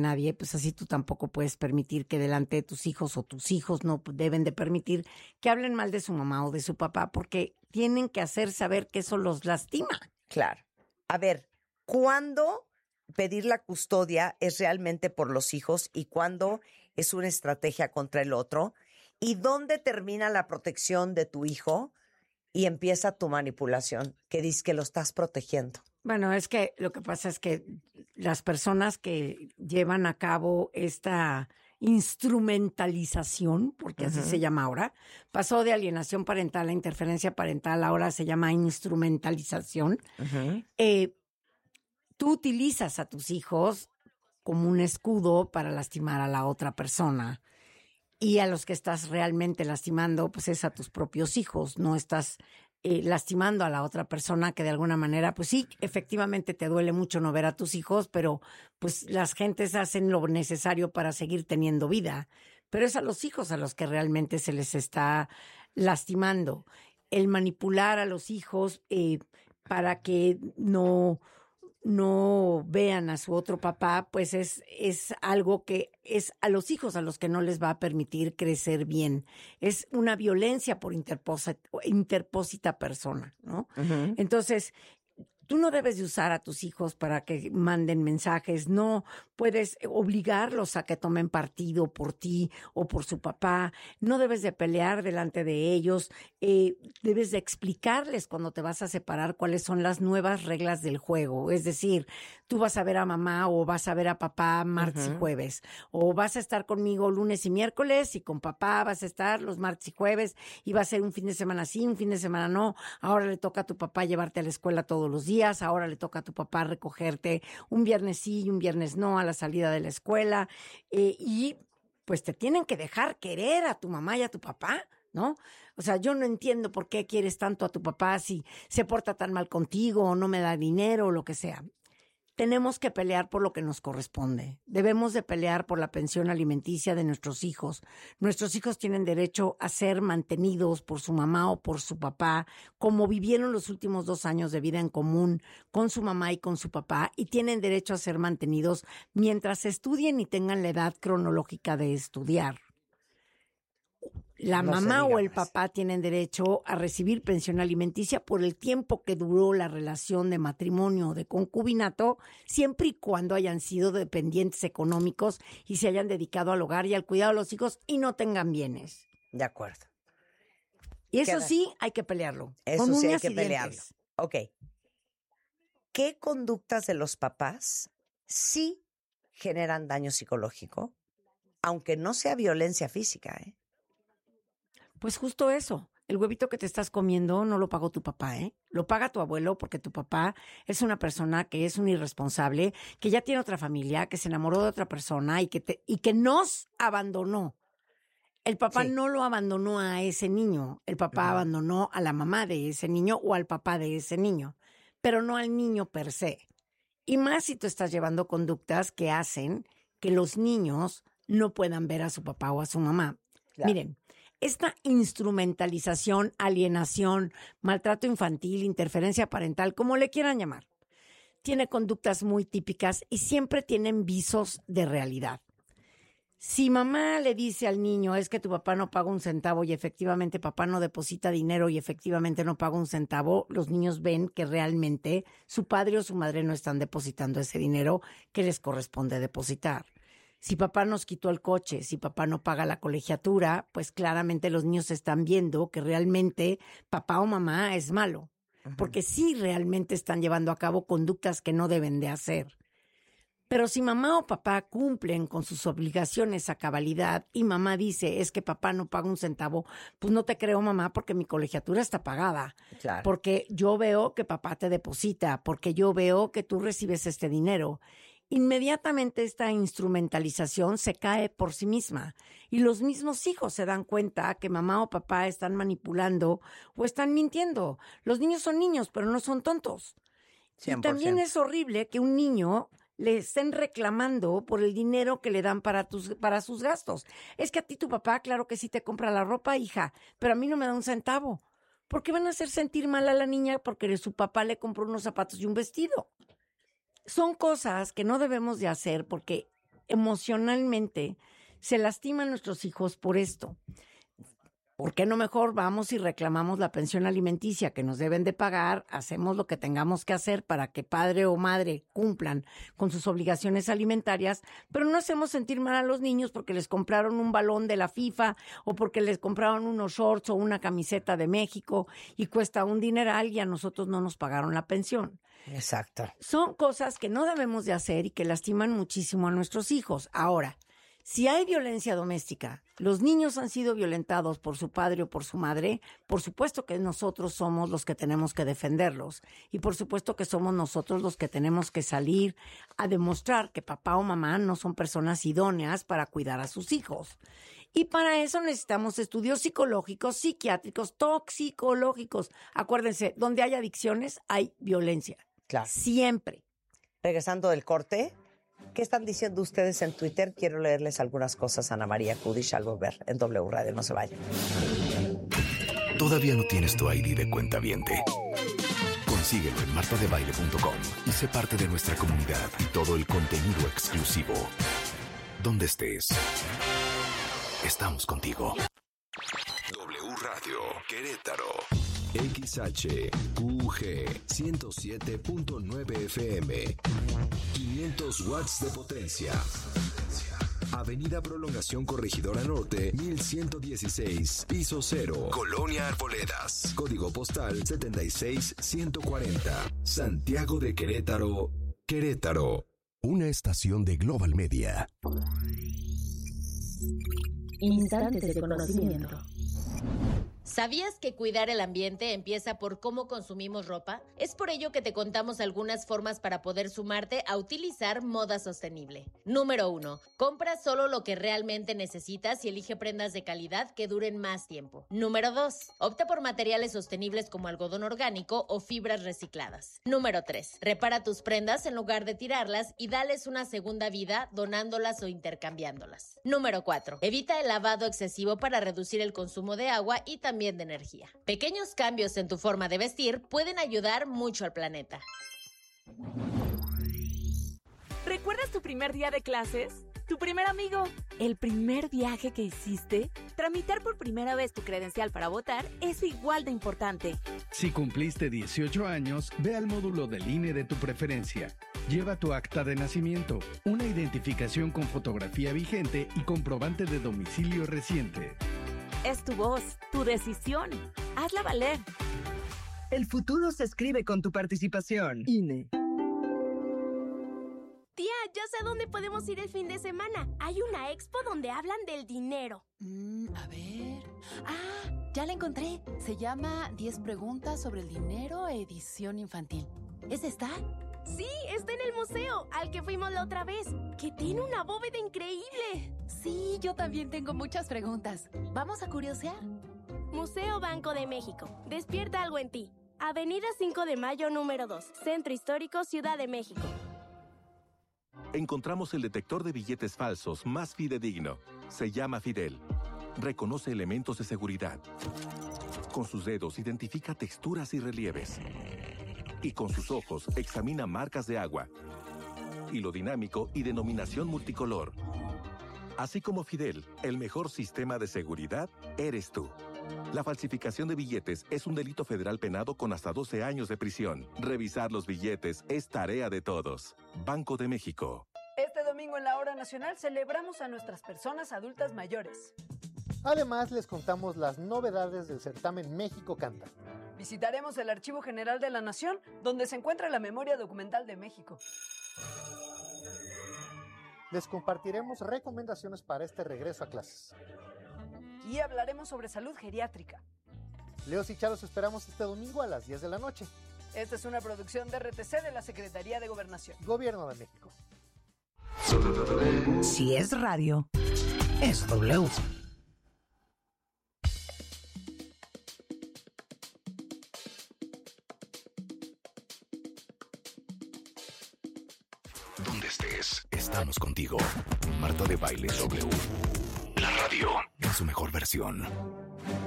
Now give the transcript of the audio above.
nadie, pues así tú tampoco puedes permitir que delante de tus hijos o tus hijos no deben de permitir que hablen mal de su mamá o de su papá, porque tienen que hacer saber que eso los lastima. Claro. A ver, ¿cuándo pedir la custodia es realmente por los hijos y cuándo es una estrategia contra el otro? ¿Y dónde termina la protección de tu hijo y empieza tu manipulación, que dices que lo estás protegiendo? Bueno, es que lo que pasa es que las personas que llevan a cabo esta instrumentalización, porque así se llama ahora, pasó de alienación parental a interferencia parental, ahora se llama instrumentalización. Tú utilizas a tus hijos como un escudo para lastimar a la otra persona. Y a los que estás realmente lastimando, pues es a tus propios hijos, no estás lastimando a la otra persona que de alguna manera, pues sí, efectivamente te duele mucho no ver a tus hijos, pero pues las gentes hacen lo necesario para seguir teniendo vida. Pero es a los hijos a los que realmente se les está lastimando. El manipular a los hijos para que no vean a su otro papá, pues es algo que es a los hijos a los que no les va a permitir crecer bien. Es una violencia por interpósita persona, ¿no? Entonces, tú no debes de usar a tus hijos para que manden mensajes, no puedes obligarlos a que tomen partido por ti o por su papá, no debes de pelear delante de ellos, debes de explicarles cuando te vas a separar cuáles son las nuevas reglas del juego, es decir, tú vas a ver a mamá o vas a ver a papá martes y jueves, o vas a estar conmigo lunes y miércoles y con papá vas a estar los martes y jueves y va a ser un fin de semana sí, un fin de semana no, ahora le toca a tu papá llevarte a la escuela todos los días, ahora le toca a tu papá recogerte un viernes sí y un viernes no a la salida de la escuela, y pues te tienen que dejar querer a tu mamá y a tu papá, ¿no? O sea, yo no entiendo por qué quieres tanto a tu papá si se porta tan mal contigo o no me da dinero o lo que sea. Tenemos que pelear por lo que nos corresponde. Debemos de pelear por la pensión alimenticia de nuestros hijos. Nuestros hijos tienen derecho a ser mantenidos por su mamá o por su papá, como vivieron los últimos 2 años de vida en común con su mamá y con su papá, y tienen derecho a ser mantenidos mientras estudien y tengan la edad cronológica de estudiar. La mamá o el papá tienen derecho a recibir pensión alimenticia por el tiempo que duró la relación de matrimonio o de concubinato, siempre y cuando hayan sido dependientes económicos y se hayan dedicado al hogar y al cuidado de los hijos y no tengan bienes. De acuerdo. Y eso sí hay que pelearlo. Eso sí hay que pelearlo. Ok. ¿Qué conductas de los papás sí generan daño psicológico? Aunque no sea violencia física, ¿eh? Pues justo eso. El huevito que te estás comiendo no lo pagó tu papá, ¿eh? Lo paga tu abuelo porque tu papá es una persona que es un irresponsable, que ya tiene otra familia, que se enamoró de otra persona y que nos abandonó. El papá no lo abandonó a ese niño. El papá abandonó a la mamá de ese niño o al papá de ese niño, pero no al niño per se. Y más si tú estás llevando conductas que hacen que los niños no puedan ver a su papá o a su mamá. Claro. Miren, esta instrumentalización, alienación, maltrato infantil, interferencia parental, como le quieran llamar, tiene conductas muy típicas y siempre tienen visos de realidad. Si mamá le dice al niño, es que tu papá no paga un centavo y efectivamente papá no deposita dinero y efectivamente no paga un centavo, los niños ven que realmente su padre o su madre no están depositando ese dinero que les corresponde depositar. Si papá nos quitó el coche, si papá no paga la colegiatura, pues claramente los niños están viendo que realmente papá o mamá es malo, porque sí realmente están llevando a cabo conductas que no deben de hacer. Pero si mamá o papá cumplen con sus obligaciones a cabalidad y mamá dice, es que papá no paga un centavo, pues no te creo, mamá, porque mi colegiatura está pagada. Claro. Porque yo veo que papá te deposita, porque yo veo que tú recibes este dinero. Inmediatamente esta instrumentalización se cae por sí misma y los mismos hijos se dan cuenta que mamá o papá están manipulando o están mintiendo. Los niños son niños, pero no son tontos. 100%. Y también es horrible que un niño le estén reclamando por el dinero que le dan para sus gastos. Es que a ti tu papá, claro que sí te compra la ropa, hija, pero a mí no me da un centavo. ¿Por qué van a hacer sentir mal a la niña porque su papá le compró unos zapatos y un vestido? Son cosas que no debemos de hacer porque emocionalmente se lastiman nuestros hijos por esto. ¿Por qué no mejor vamos y reclamamos la pensión alimenticia que nos deben de pagar? Hacemos lo que tengamos que hacer para que padre o madre cumplan con sus obligaciones alimentarias, pero no hacemos sentir mal a los niños porque les compraron un balón de la FIFA o porque les compraron unos shorts o una camiseta de México y cuesta un dineral y a nosotros no nos pagaron la pensión. Exacto. Son cosas que no debemos de hacer y que lastiman muchísimo a nuestros hijos. Ahora, si hay violencia doméstica, los niños han sido violentados por su padre o por su madre, por supuesto que nosotros somos los que tenemos que defenderlos y por supuesto que somos nosotros los que tenemos que salir a demostrar que papá o mamá no son personas idóneas para cuidar a sus hijos. Y para eso necesitamos estudios psicológicos, psiquiátricos, toxicológicos. Acuérdense, donde hay adicciones hay violencia. Claro. Siempre. Regresando del corte, ¿qué están diciendo ustedes en Twitter? Quiero leerles algunas cosas a Ana María Kudish al volver en W Radio. No se vayan. ¿Todavía no tienes tu ID de cuentaviente? Consíguelo en martadebaile.com y sé parte de nuestra comunidad y todo el contenido exclusivo. Donde estés, estamos contigo. W Radio Querétaro. XHQG 107.9 FM. 500 watts de potencia. Avenida Prolongación Corregidora Norte, 1116, piso 0, Colonia Arboledas. Código postal 76140. Santiago de Querétaro, Querétaro. Una estación de Global Media. Instantes de conocimiento. ¿Sabías que cuidar el ambiente empieza por cómo consumimos ropa? Es por ello que te contamos algunas formas para poder sumarte a utilizar moda sostenible. Número 1. Compra solo lo que realmente necesitas y elige prendas de calidad que duren más tiempo. Número 2. Opta por materiales sostenibles como algodón orgánico o fibras recicladas. Número 3. Repara tus prendas en lugar de tirarlas y dales una segunda vida donándolas o intercambiándolas. Número 4. Evita el lavado excesivo para reducir el consumo de agua y también de energía. Pequeños cambios en tu forma de vestir pueden ayudar mucho al planeta. ¿Recuerdas tu primer día de clases? ¿Tu primer amigo? ¿El primer viaje que hiciste? Tramitar por primera vez tu credencial para votar es igual de importante. Si cumpliste 18 años, ve al módulo del INE de tu preferencia. Lleva tu acta de nacimiento, una identificación con fotografía vigente y comprobante de domicilio reciente. Es tu voz, tu decisión. Hazla valer. El futuro se escribe con tu participación. INE. Tía, ya sé a dónde podemos ir el fin de semana. Hay una expo donde hablan del dinero. A ver... ya la encontré. Se llama 10 preguntas sobre el dinero, edición infantil. ¿Es esta? Sí, está en el museo, al que fuimos la otra vez, que tiene una bóveda increíble. Sí, yo también tengo muchas preguntas. ¿Vamos a curiosear? Museo Banco de México. Despierta algo en ti. Avenida 5 de Mayo, número 2. Centro Histórico, Ciudad de México. Encontramos el detector de billetes falsos más fidedigno. Se llama Fidel. Reconoce elementos de seguridad. Con sus dedos identifica texturas y relieves. Y con sus ojos examina marcas de agua. Hilo dinámico y denominación multicolor. Así como Fidel, el mejor sistema de seguridad eres tú. La falsificación de billetes es un delito federal penado con hasta 12 años de prisión. Revisar los billetes es tarea de todos. Banco de México. Este domingo en la Hora Nacional celebramos a nuestras personas adultas mayores. Además, les contamos las novedades del certamen México Canta. Visitaremos el Archivo General de la Nación, donde se encuentra la memoria documental de México. Les compartiremos recomendaciones para este regreso a clases. Y hablaremos sobre salud geriátrica. Leos y Charos esperamos este domingo a las 10 de la noche. Esta es una producción de RTC de la Secretaría de Gobernación. Gobierno de México. Si es radio, es W. Donde estés, estamos contigo. Marta de Baile W. La radio en su mejor versión.